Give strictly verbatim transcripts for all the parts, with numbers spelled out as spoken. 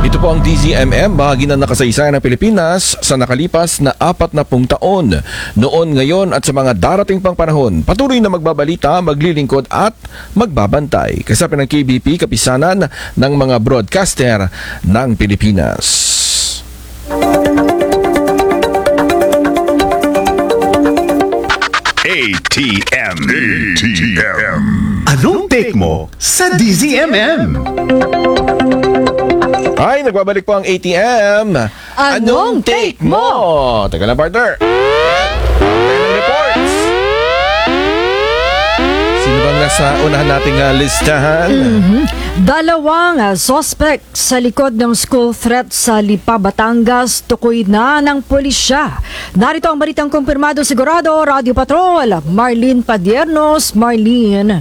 Ito po ang D Z M M, bahagi ng nakasaysayan ng Pilipinas sa nakalipas na apat na pung taon. Noon, ngayon at sa mga darating pang panahon, patuloy na magbabalita, maglilingkod at magbabantay. Kasapin ng K B P, kapisanan ng mga broadcaster ng Pilipinas. A T M. A T M. Anong take mo sa D Z M M? Ay, nagbabalik po ang A T M. Anong take mo? Teka lang, partner. Anong reports? Sino bang nasa unahan nating uh, listahan? Mm-hmm. Dalawang uh, suspect sa likod ng school threat sa Lipa, Batangas, tukoy na ng pulisya. Narito ang balitang kumpirmado sigurado, Radio Patrol, Marlene Padiernos. Marlene.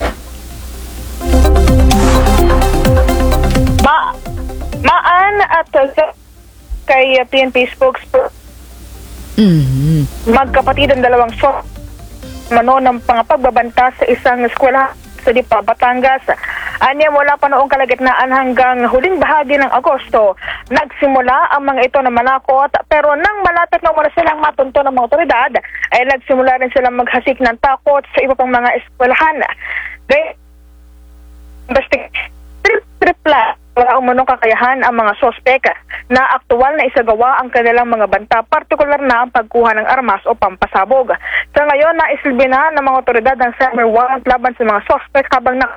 Ma Maan at uh, kay P N P spokesperson, Mm-hmm. magkapatid ang dalawang so mano ng pangapagbabanta sa isang eskwela sa Lipa, Batangas. Anya, wala pa noong kalagitnaan hanggang huling bahagi ng Agosto, nagsimula ang mga ito na manakot, pero nang malapit na wala silang matunto ng mga otoridad, ay nagsimula rin silang maghasik ng takot sa iba pang mga eskwelahan. Gaya, tripla wala umunong kakayahan ang mga sospek na aktual na isagawa ang kanilang mga banta, partikular na ang pagkuha ng armas o pampasabog. Sa ngayon, naisilbi na ng mga otoridad ang cyber warrant laban sa mga sospek habang na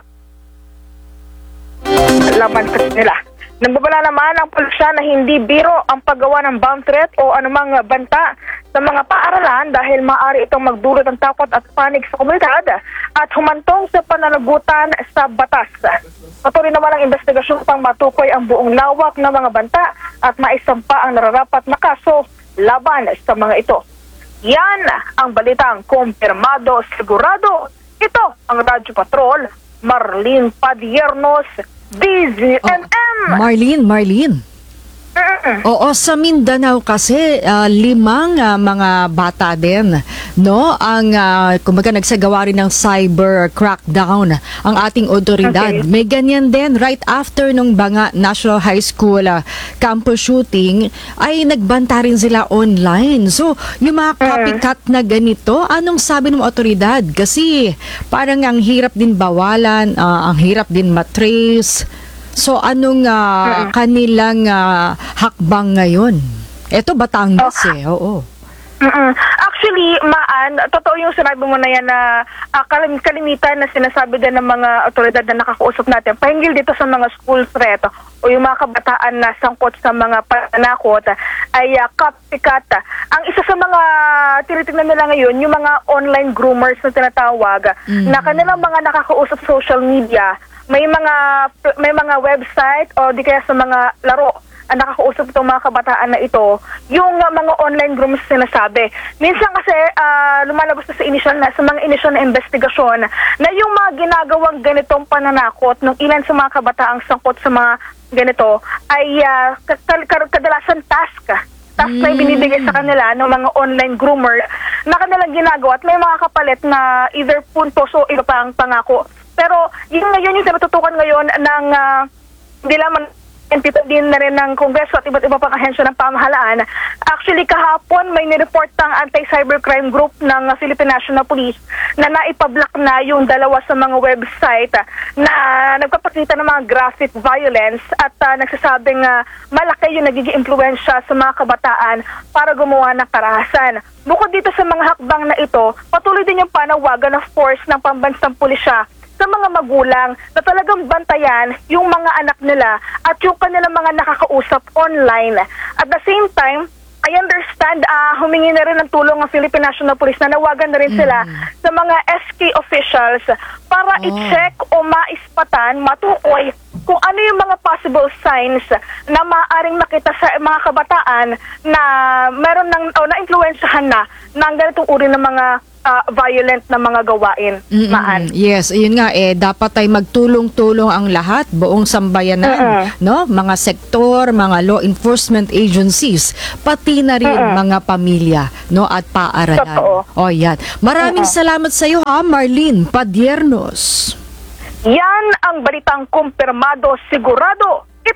laban sa nila. Nagbabala naman ang pulisya na hindi biro ang paggawa ng bomb threat o anumang banta sa mga paaralan dahil maaari itong magdulot ng takot at panig sa komunidad at humantong sa pananagutan sa batas. Patuloy naman ang investigasyon pang matukoy ang buong lawak ng mga banta at maisampa ang nararapat na kaso laban sa mga ito. Yan ang balitang kumpirmado sigurado. Ito ang Radyo Patrol, Marlene Padiernos, D Z M M. Oh, Marlene, Marlene. Mm-mm. Oo, sa Mindanao kasi uh, limang uh, mga bata din, no? Ang uh, kumbaga nagsagawa rin ng cyber crackdown ang ating otoridad. Okay. May ganyan din right after nung Banga National High School uh, campus shooting ay nagbanta rin sila online. So, yung mga copycat na ganito, anong sabi ng otoridad? Kasi parang ang hirap din bawalan, uh, ang hirap din matrace. So anong uh, kanilang uh, hakbang ngayon? Ito Batangas Oh. eh, oo. Mm-mm. Actually, Maan, totoo yung sinabi mo na yan na uh, kalim- kalimitan na sinasabi din ng mga otoridad na nakakausap natin. Pahinggil dito sa mga school threat o yung mga kabataan na sangkot sa mga panakot ay uh, copycat. Ang isa sa mga tinitingnan nila ngayon, yung mga online groomers na tinatawag, mm-hmm. na kanilang mga nakakausap sa social media, may mga may mga website o di kaya sa mga laro ang nakakausap itong mga kabataan na ito, yung uh, mga online groomers sinasabi. Minsan kasi uh, lumalabas na sa initial na, sa mga initial na investigasyon na yung mga ginagawang ganitong pananakot ng ilan sa mga kabataang sangkot sa mga ganito ay uh, kadalasan task task mm. na ibinibigay sa kanila ng mga online groomer na kanilang ginagawa at may mga kapalit na either puntos o iba pang pangako. Pero yung ngayon yung natutukan ngayon ng uh, dilaman din na rin ng Kongreso at iba't iba pang ahensya ng pamahalaan. Actually, kahapon may nireport ang anti-cybercrime group ng Philippine National Police na naipablock na yung dalawa sa mga website na nagpapakita ng mga graphic violence at uh, nagsasabing uh, malaki yung nagiging impluensya sa mga kabataan para gumawa ng karahasan. Bukod dito sa mga hakbang na ito, patuloy din yung panawagan ng force ng pambansang pulisya sa mga magulang na talagang bantayan yung mga anak nila at yung kanilang mga nakakausap online. At the same time, I understand, uh, humingi na rin ng tulong ang Philippine National Police na nawagan na rin sila mm. sa mga S K officials para oh. i-check o maispatan, matukoy kung ano yung mga possible signs na maaaring makita sa mga kabataan na meron ng, o na-influensyahan na ng ganitong uri ng mga Uh, violent na mga gawain. Mm-mm. Maan. Yes, yun nga eh dapat ay magtulong-tulong ang lahat, buong sambayanan, mm-hmm. no? Mga sektor, mga law enforcement agencies, pati na rin mm-hmm. mga pamilya, no, at paaralan. Totoo. O yan. Maraming mm-hmm. salamat sa iyo ha, Marlene Padiernos. Yan ang balitang kumpirmado sigurado. Ito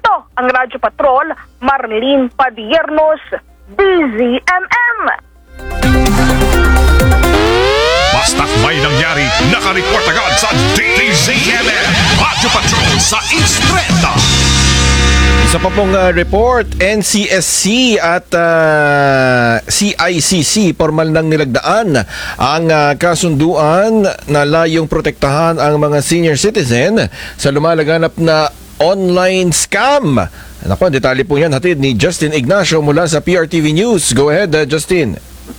Ito ang Radyo Patrol, Marlene Padiernos, D Z M M. Basta't may nangyari, nakareport agad sa D Z M M. Radyo Patrol sa Instreta. Isa pa pong uh, report, N C S C at uh, C I C C formal nang nilagdaan ang uh, kasunduan na layong protektahan ang mga senior citizen sa lumalaganap na online scam. Naku, detalye po yan hatid ni Justin Ignacio mula sa P R T V News. Go ahead, uh, Justin.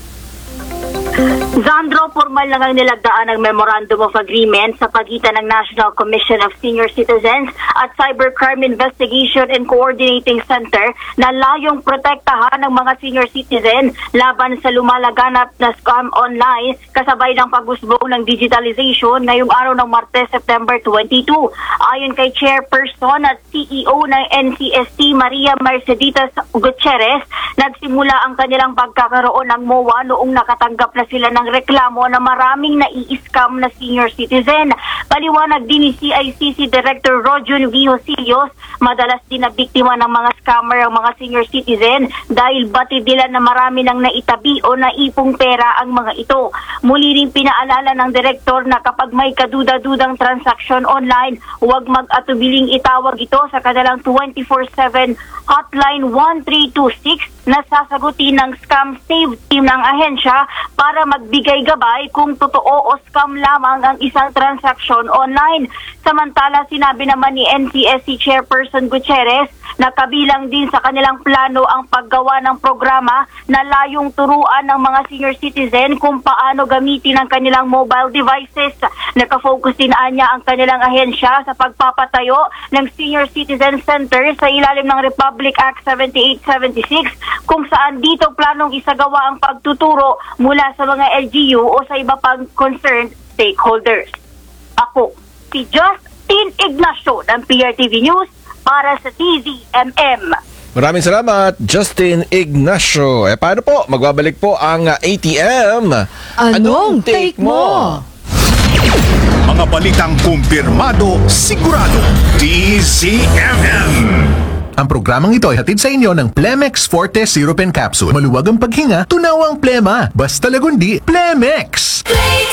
Zandro, formal na ngang nilagdaan ng Memorandum of Agreement sa pagitan ng National Commission of Senior Citizens at Cybercrime Investigation and Coordinating Center na layong protektahan ng mga senior citizen laban sa lumalaganap na scam online kasabay ng pag-usbong ng digitalization ngayong araw ng Martes, September twenty-two. Ayon kay Chairperson at C E O ng N C S T, Maria Merceditas Gutierrez, nagsimula ang kanilang pagkakaroon ng M O A noong nakatanggap na sila ng reklamo na maraming nai-scam na senior citizen. Paliwanag din ni C I C C Director Rojon V. Josillos, madalas din na biktima ng mga scammer ang mga senior citizen dahil batid nila na marami nang naitabi o naipong pera ang mga ito. Muli rin pinaalala ng Direktor na kapag may kaduda-dudang transaksyon online, huwag mag-atubiling itawag ito sa kanilang twenty-four seven hotline one three two six na sasagutin ng Scam Save Team ng ahensya para magbigay gabay kung totoo o scam lamang ang isang transaksyon online. Samantala, sinabi naman ni N C S C Chairperson Gutierrez na kabilang din sa kanilang plano ang paggawa ng programa na layong turuan ng mga senior citizen kung paano gamitin ang kanilang mobile devices. Nakafocus din anya ang kanilang ahensya sa pagpapatayo ng Senior Citizen Center sa ilalim ng Republic Act seventy-eight seventy-six kung saan dito planong isagawa ang pagtuturo mula sa mga L G U o sa iba pang concerned stakeholders. Ako, si Justin Ignacio ng P R T V News para sa D Z M M. Maraming salamat, Justin Ignacio. Eh, paano po? Magbabalik po ang uh, A T M. Anong take mo? Mga balitang kumpirmado, sigurado. D Z M M. Ang programang ito ay hatid sa inyo ng Plemex Forte Syrup and Capsule. Maluwag ang paghinga, tunaw ang plema. Basta lagundi, Plemex!